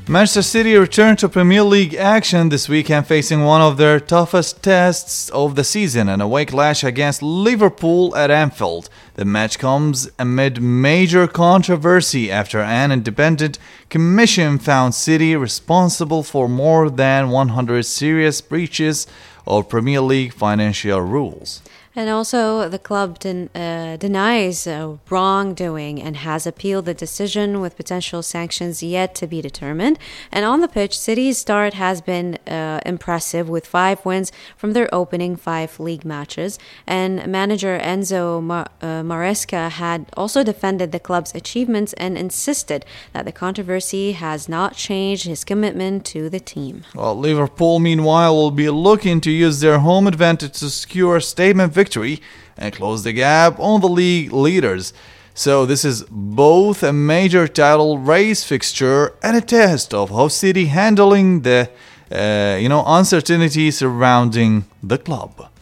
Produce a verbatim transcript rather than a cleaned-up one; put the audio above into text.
Manchester City returned to Premier League action this weekend, facing one of their toughest tests of the season, an away clash against Liverpool at Anfield. The match comes amid major controversy after an independent commission found City responsible for more than one hundred serious breaches of Premier League financial rules. And also, the club den- uh, denies uh, wrongdoing and has appealed the decision with potential sanctions yet to be determined. And on the pitch, City's start has been uh, impressive with five wins from their opening five league matches. And manager Enzo Mar- uh, Maresca had also defended the club's achievements and insisted that the controversy has not changed his commitment to the team. Well, Liverpool, meanwhile, will be looking to use their home advantage to secure a statement victory and close the gap on the league leaders. So this is both a major title race fixture and a test of how City handling the uh, you know uncertainty surrounding the club.